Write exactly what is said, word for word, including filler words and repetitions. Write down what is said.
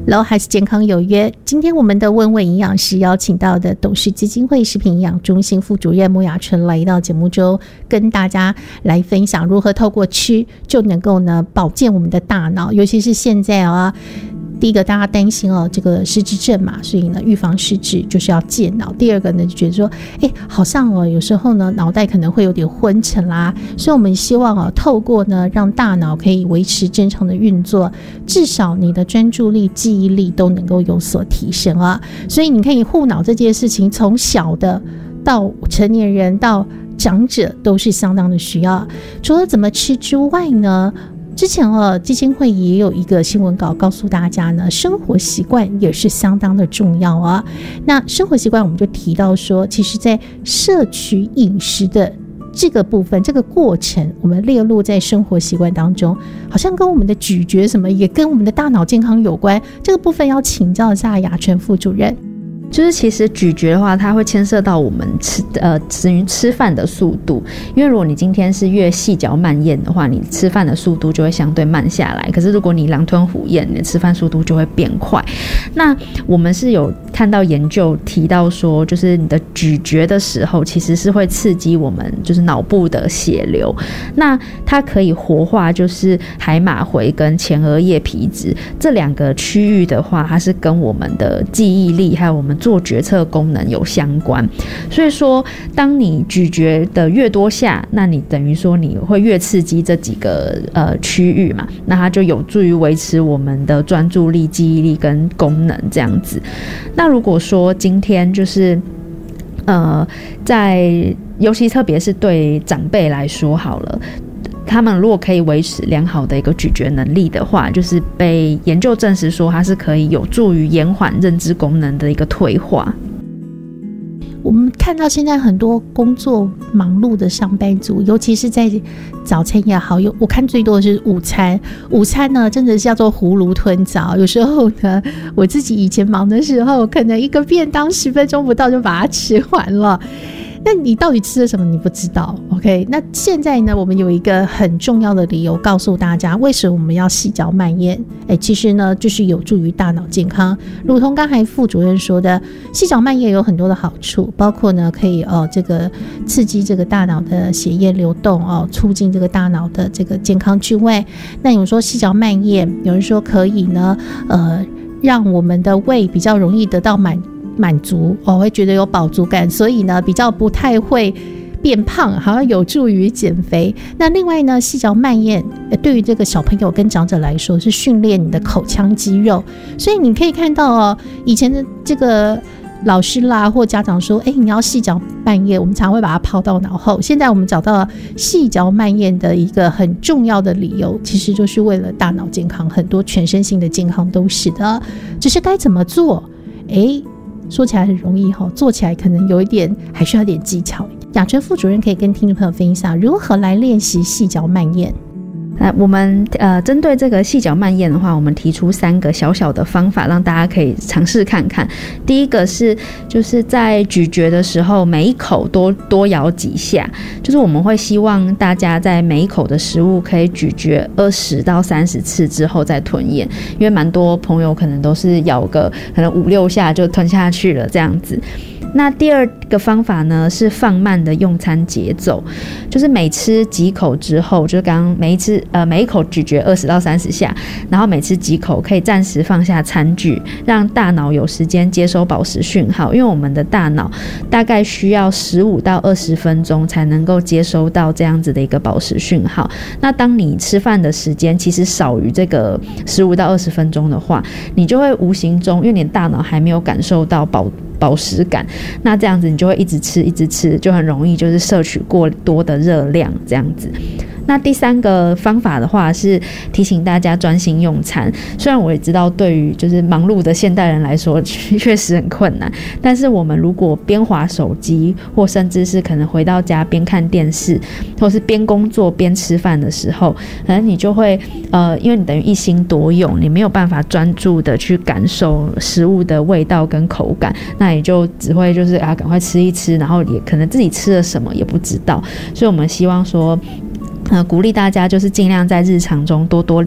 Hello， 还是健康有约。今天我们的问问营养师邀请到的董事基金会食品营养中心副主任穆雅纯来到节目中，跟大家来分享如何透过吃就能够呢保健我们的大脑，尤其是现在啊。第一个大家担心哦，这个失智症嘛，所以呢预防失智就是要健脑。第二个呢就觉得说，哎，好像哦有时候呢脑袋可能会有点昏沉啦，所以我们希望哦透过呢让大脑可以维持正常的运作，至少你的专注力、记忆力都能够有所提升啊。所以你可以护脑这件事情，从小的到成年人到长者都是相当的需要。除了怎么吃之外呢？之前哦，基金会也有一个新闻稿告诉大家呢，生活习惯也是相当的重要啊。那生活习惯我们就提到说，其实在摄取饮食的这个部分，这个过程我们列入在生活习惯当中，好像跟我们的咀嚼什么也跟我们的大脑健康有关。这个部分要请教一下雅纯副主任。 就是其实咀嚼的话，它会牵涉到我们吃呃吃吃饭的速度，因为如果你今天是越细嚼慢咽的话，你吃饭的速度就会相对慢下来。可是如果你狼吞虎咽，你的吃饭速度就会变快。那我们是有看到研究提到说，就是你的咀嚼的时候，其实是会刺激我们就是脑部的血流，那它可以活化就是海马回跟前额叶皮质这两个区域的话，它是跟我们的记忆力还有我们做决策功能有相关。所以说当你咀嚼的越多下，那你等于说你会越刺激这几个呃区域嘛，那它就有助于维持我们的专注力、记忆力跟功能这样子。那如果说今天就是呃在尤其特别是对长辈来说好了，他们如果可以维持良好的一个咀嚼能力的话，就是被研究证实说它是可以有助于延缓认知功能的一个退化。 我们看到现在很多工作忙碌的上班族，尤其是在早餐也好，有我看最多的是午餐。午餐呢，真的是叫做囫囵吞枣。有时候呢，我自己以前忙的时候，可能一个便当十分钟不到就把它吃完了。那你到底吃了什么？你不知道 ，OK？ 那现在呢，我们有一个很重要的理由告诉大家，为什么我们要细嚼慢咽？哎，其实呢，就是有助于大脑健康。如同刚才副主任说的，细嚼慢咽有很多的好处，包括呢，可以哦，这个刺激这个大脑的血液流动哦，促进这个大脑的这个健康趣味。那有人说细嚼慢咽，有人说可以呢，呃，让我们的胃比较容易得到满。满足，我会觉得有饱足感，所以呢比较不太会变胖，好像有助于减肥。那另外呢，细嚼慢咽对于这个小朋友跟长者来说是训练你的口腔肌肉，所以你可以看到哦，以前的这个老师啦或家长说，哎，你要细嚼慢咽，我们常会把它抛到脑后。现在我们找到了细嚼慢咽的一个很重要的理由，其实就是为了大脑健康，很多全身性的健康都是的，只是该怎么做，哎。说起来很容易，做起来可能有一点还需要点技巧。雅纯副主任可以跟听众朋友分享如何来练习细嚼慢咽。 那我们呃针对这个细嚼慢咽的话，我们提出三个小小的方法，让大家可以尝试看看。第一个是就是在咀嚼的时候，每一口多多咬几下，就是我们会希望大家在每一口的食物可以咀嚼二十到三十次之后再吞咽，因为蛮多朋友可能都是咬个可能五六下就吞下去了这样子。那第二个方法呢是放慢的用餐节奏，就是每吃几口之后，就是刚刚每一次呃每一口咀嚼二十到三十下，然后每吃几口可以暂时放下餐具，让大脑有时间接收饱食讯号，因为我们的大脑大概需要十五到二十分钟才能够接收到这样子的一个饱食讯号。那当你吃饭的时间其实少于这个十五到二十分钟的话，你就会无形中，因为你的大脑还没有感受到饱饱食感，那这样子你就会一直吃一直吃，就很容易就是摄取过多的热量这样子。那第三个方法的话是提醒大家专心用餐，虽然我也知道对于就是忙碌的现代人来说确实很困难，但是我们如果边滑手机或甚至是可能回到家边看电视或是边工作边吃饭的时候，可能你就会呃，因为你等于一心多用，你没有办法专注的去感受食物的味道跟口感，那你就只会就是啊赶快吃一吃，然后也可能自己吃了什么也不知道。所以我们希望说呃，鼓励大家就是尽量在日常中多多